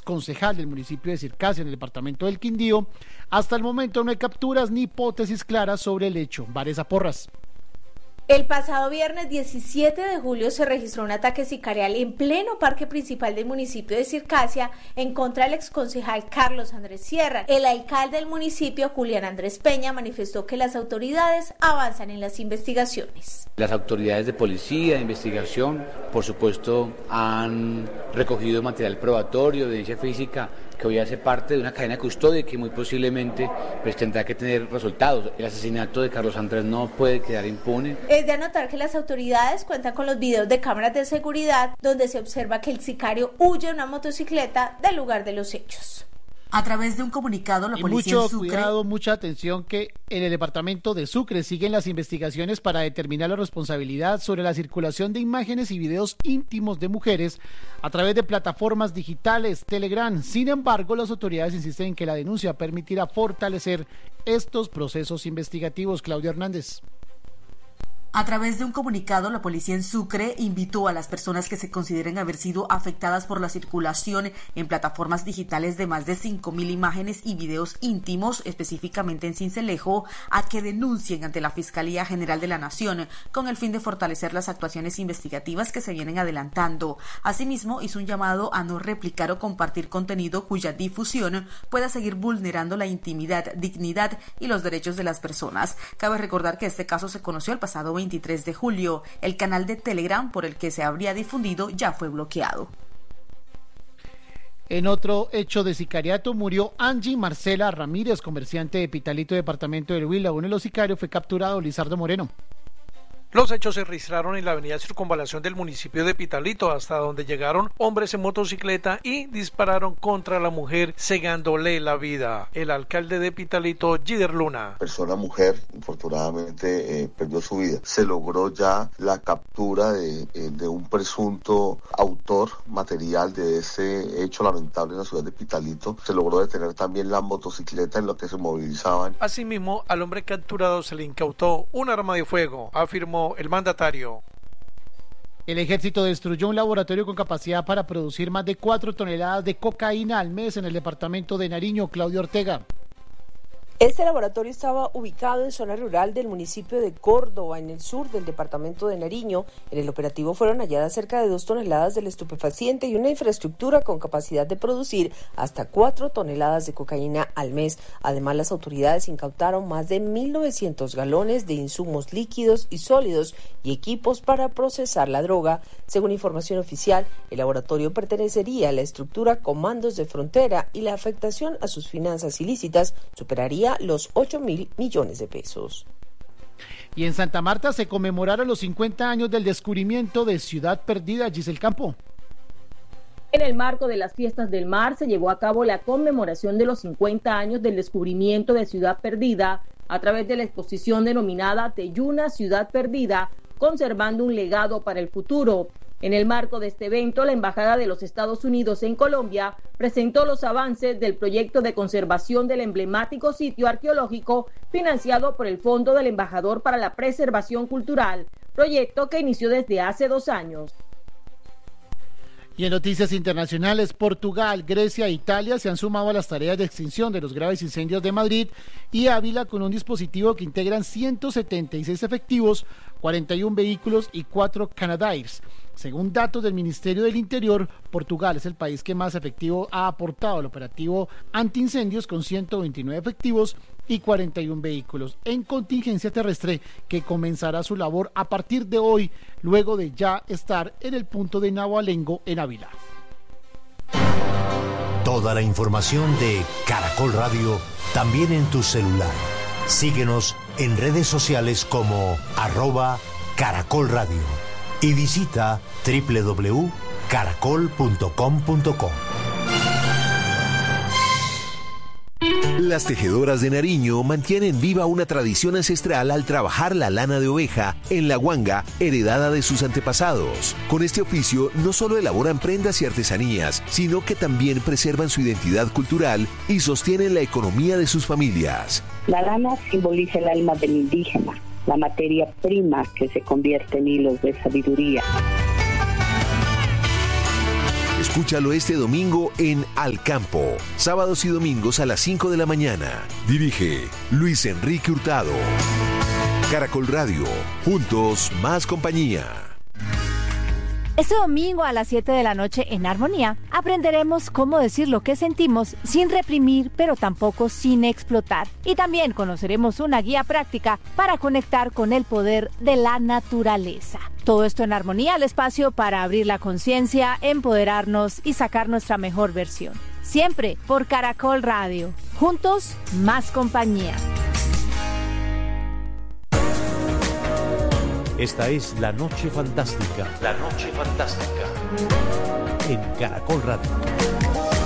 exconcejal del municipio de Circasia, en el departamento del Quindío. Hasta el momento no hay capturas ni hipótesis claras sobre el hecho. Vanessa Porras. El pasado viernes 17 de julio se registró un ataque sicarial en pleno parque principal del municipio de Circasia en contra del exconcejal Carlos Andrés Sierra. El alcalde del municipio, Julián Andrés Peña, manifestó que las autoridades avanzan en las investigaciones. Las autoridades de policía, de investigación, por supuesto, han recogido material probatorio, evidencia física, que hoy hace parte de una cadena de custodia y que muy posiblemente pues, tendrá que tener resultados. El asesinato de Carlos Andrés no puede quedar impune. Es de anotar que las autoridades cuentan con los videos de cámaras de seguridad donde se observa que el sicario huye en una motocicleta del lugar de los hechos. A través de un comunicado, la policía mucho en Sucre... cuidado, mucha atención, que en el departamento de Sucre siguen las investigaciones para determinar la responsabilidad sobre la circulación de imágenes y videos íntimos de mujeres a través de plataformas digitales, Telegram. Sin embargo, las autoridades insisten en que la denuncia permitirá fortalecer estos procesos investigativos. Claudia Hernández. A través de un comunicado, la policía en Sucre invitó a las personas que se consideren haber sido afectadas por la circulación en plataformas digitales de más de 5.000 imágenes y videos íntimos, específicamente en Sincelejo, a que denuncien ante la Fiscalía General de la Nación con el fin de fortalecer las actuaciones investigativas que se vienen adelantando. Asimismo, hizo un llamado a no replicar o compartir contenido cuya difusión pueda seguir vulnerando la intimidad, dignidad y los derechos de las personas. Cabe recordar que este caso se conoció el pasado 23 de julio. El canal de Telegram por el que se habría difundido ya fue bloqueado. En otro hecho de sicariato murió Angie Marcela Ramírez, comerciante de Pitalito, departamento del Huila. Uno de los sicarios fue capturado, Lizardo Moreno. Los hechos se registraron en la avenida Circunvalación del municipio de Pitalito, hasta donde llegaron hombres en motocicleta y dispararon contra la mujer, cegándole la vida. El alcalde de Pitalito, Gider Luna. Persona mujer, infortunadamente, perdió su vida. Se logró ya la captura de un presunto autor material de ese hecho lamentable en la ciudad de Pitalito. Se logró detener también la motocicleta en la que se movilizaban. Asimismo, al hombre capturado se le incautó un arma de fuego, afirmó el mandatario. El ejército destruyó un laboratorio con capacidad para producir más de 4 toneladas de cocaína al mes en el departamento de Nariño. Claudio Ortega. Este laboratorio estaba ubicado en zona rural del municipio de Córdoba, en el sur del departamento de Nariño. En el operativo fueron halladas cerca de 2 toneladas del estupefaciente y una infraestructura con capacidad de producir hasta 4 toneladas de cocaína al mes. Además, las autoridades incautaron más de 1.900 galones de insumos líquidos y sólidos y equipos para procesar la droga. Según información oficial, el laboratorio pertenecería a la estructura Comandos de Frontera y la afectación a sus finanzas ilícitas superaría los 8.000 millones de pesos. Y en Santa Marta se conmemoraron los 50 años del descubrimiento de Ciudad Perdida. Giselle Campo. En el marco de las Fiestas del Mar se llevó a cabo la conmemoración de los 50 años del descubrimiento de Ciudad Perdida a través de la exposición denominada Teyuna Ciudad Perdida, conservando un legado para el futuro. En el marco de este evento, la Embajada de los Estados Unidos en Colombia presentó los avances del proyecto de conservación del emblemático sitio arqueológico financiado por el Fondo del Embajador para la Preservación Cultural, proyecto que inició desde hace 2 años. Y en noticias internacionales, Portugal, Grecia e Italia se han sumado a las tareas de extinción de los graves incendios de Madrid y Ávila con un dispositivo que integran 176 efectivos, 41 vehículos y 4 Canadairs. Según datos del Ministerio del Interior, Portugal es el país que más efectivo ha aportado al operativo antiincendios, con 129 efectivos y 41 vehículos en contingencia terrestre, que comenzará su labor a partir de hoy, luego de ya estar en el punto de Nahualengo en Ávila. Toda la información de Caracol Radio también en tu celular. Síguenos en redes sociales como @Caracol Radio y visita www.caracol.com.co. Las tejedoras de Nariño mantienen viva una tradición ancestral al trabajar la lana de oveja en la guanga heredada de sus antepasados. Con este oficio no solo elaboran prendas y artesanías, sino que también preservan su identidad cultural y sostienen la economía de sus familias. La lana simboliza el alma del indígena, la materia prima que se convierte en hilos de sabiduría. Escúchalo este domingo en Al Campo, sábados y domingos a las 5 de la mañana. Dirige Luis Enrique Hurtado. Caracol Radio, juntos más compañía. Este domingo a las 7 de la noche en Armonía aprenderemos cómo decir lo que sentimos sin reprimir, pero tampoco sin explotar. Y también conoceremos una guía práctica para conectar con el poder de la naturaleza. Todo esto en Armonía, el espacio para abrir la conciencia, empoderarnos y sacar nuestra mejor versión. Siempre por Caracol Radio. Juntos, más compañía. Esta es La Noche Fantástica. La Noche Fantástica. En Caracol Radio.